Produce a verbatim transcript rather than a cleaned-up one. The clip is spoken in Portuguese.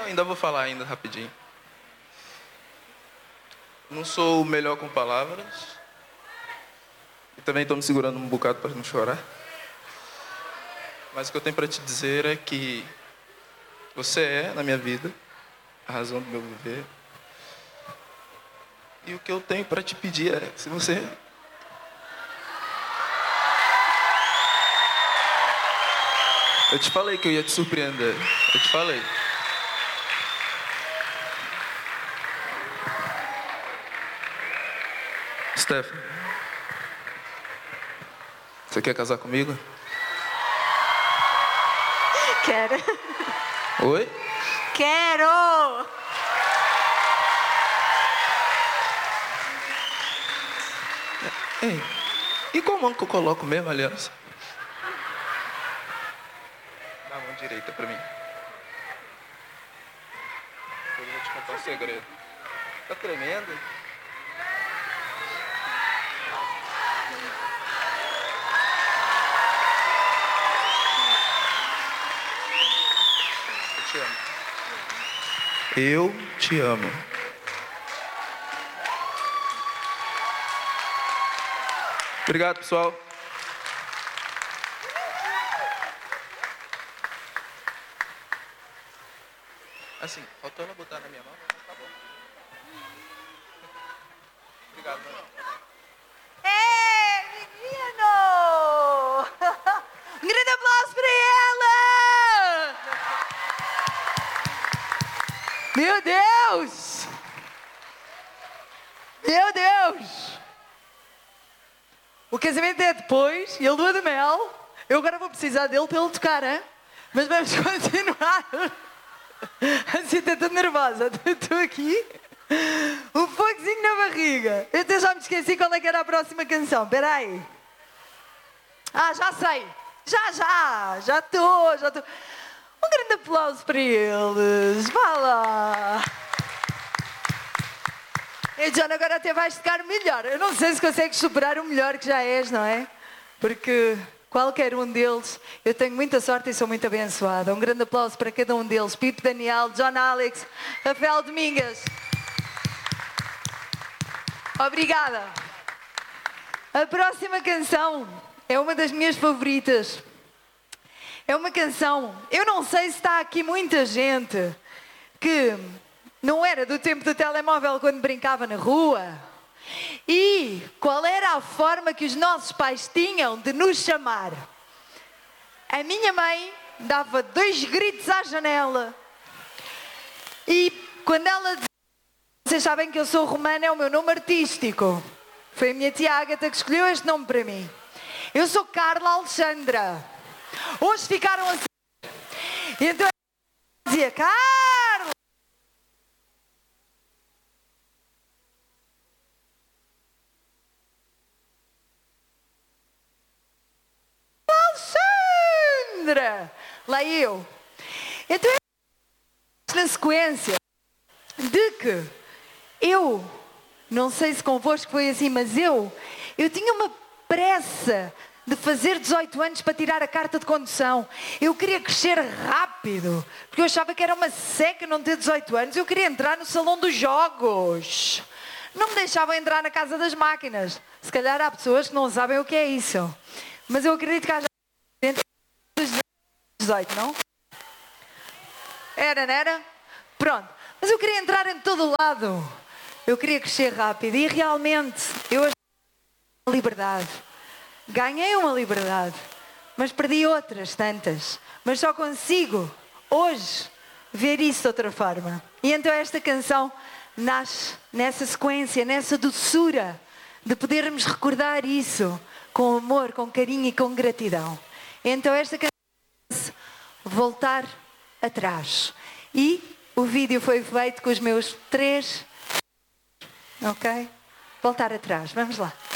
ainda vou falar ainda rapidinho. Não sou o melhor com palavras. E também estou me segurando um bocado para não chorar. Mas o que eu tenho para te dizer é que você é, na minha vida, a razão do meu viver. E o que eu tenho para te pedir é, se você... Eu te falei que eu ia te surpreender. Eu te falei. Stephanie, você quer casar comigo? Quero. Oi? Quero! Ei, e qual mão que eu coloco mesmo a aliança? Dá a mão direita pra mim. Eu vou te contar um segredo. Tá tremendo? Eu te amo. Eu te amo. Obrigado, pessoal. Assim, faltou ela botar na minha mão, mas tá bom. Obrigado, mano. Ei, menino! Um grande aplauso para ela! Meu Deus! Meu Deus! O casamento é depois, e a lua de mel. Eu agora vou precisar dele para ele tocar, hein? Mas vamos continuar. Assim, estou tão nervosa. Estou aqui. Um fogozinho na barriga. Eu até já me esqueci qual é que era a próxima canção. Espera aí. Ah, já sei. Já, já. Já estou, já estou. Um grande aplauso para eles. Vá lá. E John, agora até vais tocar melhor. Eu não sei se consegues superar o melhor que já és, não é? Porque qualquer um deles, eu tenho muita sorte e sou muito abençoada. Um grande aplauso para cada um deles. Pipo Daniel, John Alex, Rafael Domingas. Obrigada. A próxima canção é uma das minhas favoritas. É uma canção, eu não sei se está aqui muita gente que... não era do tempo do telemóvel quando brincava na rua. E qual era a forma que os nossos pais tinham de nos chamar? A minha mãe dava dois gritos à janela. E quando ela dizia, vocês sabem que eu sou romana, é o meu nome artístico. Foi a minha tia Ágata que escolheu este nome para mim. Eu sou Carla Alexandra. Hoje ficaram assim. E então eu dizia, Carla! Alexandra! Lá eu. Então, na sequência de que eu, não sei se convosco foi assim, mas eu, eu tinha uma pressa de fazer dezoito anos para tirar a carta de condução. Eu queria crescer rápido, porque eu achava que era uma seca não ter dezoito anos. Eu queria entrar no salão dos jogos. Não me deixavam entrar na casa das máquinas. Se calhar há pessoas que não sabem o que é isso. Mas eu acredito que há gente dos dezoito, não? Era, não era? Pronto. Mas eu queria entrar em todo lado. Eu queria crescer rápido. E realmente, eu achei uma liberdade. Ganhei uma liberdade. Mas perdi outras tantas. Mas só consigo, hoje, ver isso de outra forma. E então esta canção nasce nessa sequência, nessa doçura de podermos recordar isso com amor, com carinho e com gratidão. Então esta canção voltar atrás. E o vídeo foi feito com os meus três... Ok? Voltar atrás. Vamos lá.